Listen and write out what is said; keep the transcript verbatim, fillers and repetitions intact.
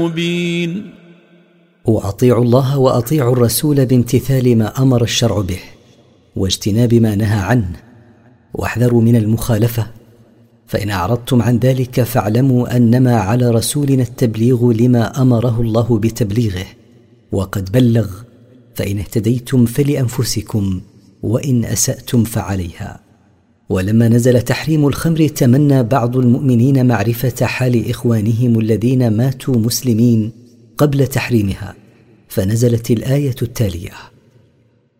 مبين. وأطيعوا الله وأطيعوا الرسول بامتثال ما أمر الشرع به واجتناب ما نهى عنه، واحذروا من المخالفة، فإن أعرضتم عن ذلك فاعلموا أنما على رسولنا التبليغ لما أمره الله بتبليغه، وقد بلغ، فإن اهتديتم فلأنفسكم وإن أسأتم فعليها. ولما نزل تحريم الخمر تمنى بعض المؤمنين معرفة حال إخوانهم الذين ماتوا مسلمين قبل تحريمها، فنزلت الآية التالية: